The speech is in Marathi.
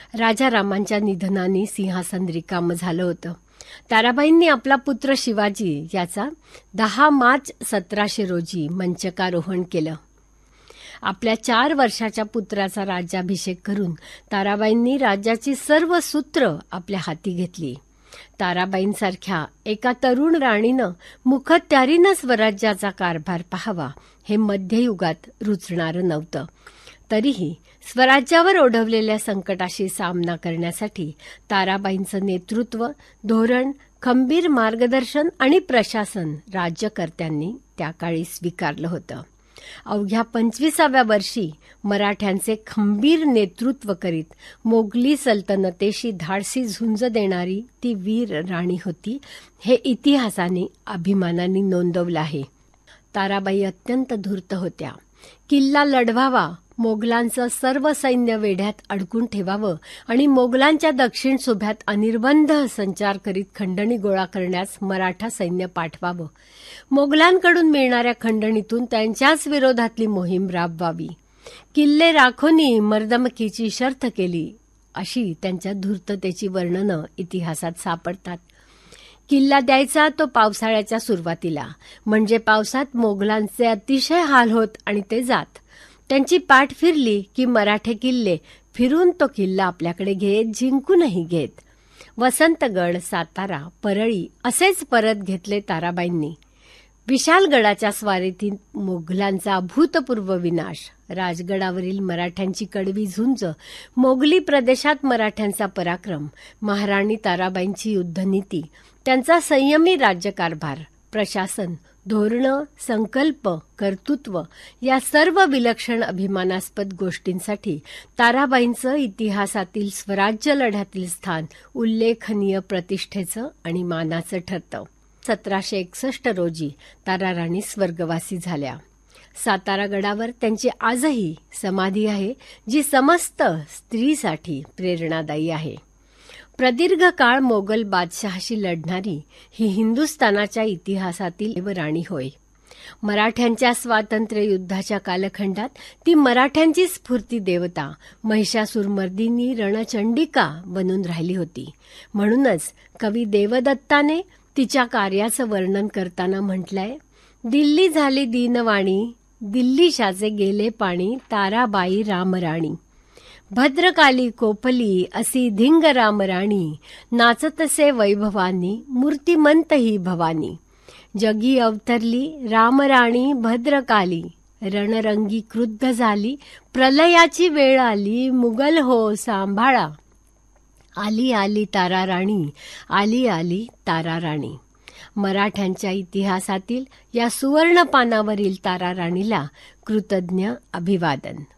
राजा रामांच्या निधनाने सिंहासन रिकामं झालं होतं. ताराबाईंनी आपला पुत्र शिवाजी याचा 10 मार्च 1700 रोजी मंचकारोहण केलं. आपल्या 4 वर्षाच्या पुत्राचा राज्याभिषेक करून ताराबाईंनी राज्याची सर्व सूत्र आपल्या हाती घेतली. ताराबाईंसारख्या एका तरुण राणीनं मुखत्यारीनं स्वराज्याचा कारभार पाहावा हे मध्ययुगात रुचणारं नव्हतं. तरीही स्वराज्यावर ओढवलेल्या संकटाशी सामना करण्यासाठी ताराबाईंचं नेतृत्व, धोरण, खंबीर मार्गदर्शन आणि प्रशासन राज्यकर्त्यांनी त्याकाळी स्वीकारलं होतं. अवघ्या 25व्या वर्षी मराठ्यांचे खंबीर नेतृत्व करीत मोगली सल्तनतेशी धाडसी झुंज देणारी ती वीर राणी होती, हे इतिहासाने अभिमानाने नोंदवलं आहे. ताराबाई अत्यंत धूर्त होत्या. किल्ला लढवावा, मोगलांचं सर्व सैन्य वेढ्यात अडकून ठेवावं आणि मोगलांच्या दक्षिण सुभ्यात अनिर्बंध संचार करीत खंडणी गोळा करण्यास मराठा सैन्य पाठवावं. मोगलांकडून मिळणाऱ्या खंडणीतून त्यांच्याच विरोधातली मोहीम राबवावी. किल्ले राखोनी मर्दमकीची शर्थ केली, अशी त्यांच्या धूर्ततेची वर्णनं इतिहासात सापडतात. किल्ला द्यायचा तो पावसाळ्याच्या सुरुवातीला, म्हणजे पावसात मोगलांचे अतिशय हाल होत आणि ते जात. त्यांची पाठ फिरली की मराठे किल्ले फिरून तो किल्ला आपल्याकडे घेत, जिंकूनही घेत. वसंतगड, सातारा, परळी असेच परत घेतले ताराबाईंनी. विशालगडाच्या स्वारीतील मोगलांचा अभूतपूर्व विनाश, राजगडावरील मराठ्यांची कडवी झुंज, मोगली प्रदेशात मराठ्यांचा पराक्रम, महाराणी ताराबाईंची युद्धनीती, त्यांचा संयमी राज्यकारभार, प्रशासन, धोरणं, संकल्प, कर्तृत्व या सर्व विलक्षण अभिमानास्पद गोष्टींसाठी ताराबाईंचं इतिहासातील स्वराज्य लढ्यातील स्थान उल्लेखनीय प्रतिष्ठेचं आणि मानाचं ठरतं. 1761 रोजी ताराराणी स्वर्गवासी झाल्या. सातारा गडावर त्यांची आजही समाधी आहे, जी समस्त स्त्रीसाठी प्रेरणादायी आहे. प्रदीर्घ काळ मोगल बादशहाशी लढणारी ही हिंदुस्थानाच्या इतिहासातील राणी होय. मराठ्यांच्या स्वातंत्र्य युद्धाच्या कालखंडात ती मराठ्यांची स्फूर्ती देवता, महिषासुरमर्दिनी रणचंडिका बनून राहिली होती. म्हणूनच कवी देवदत्ताने तिच्या कार्याचं वर्णन करताना म्हटलंय, दिल्ली झाली दीनवाणी, दिल्लीशाचे गेले पाणी, ताराबाई रामराणी. भद्रकाली कोपली असी धिंग रामराणी, नाचतसे वैभवानी, मूर्तिमंत ही भवानी. जगी अवतरली रामराणी भद्रकाली, रणरंगी क्रुद्ध झाली, प्रलयाची वेळ आली, मुगल हो सांभाळा. आली आली ताराराणी, आली आली ताराराणी. मराठ्यांच्या इतिहासातील या सुवर्ण पानावरील ताराराणीला कृतज्ञ अभिवादन.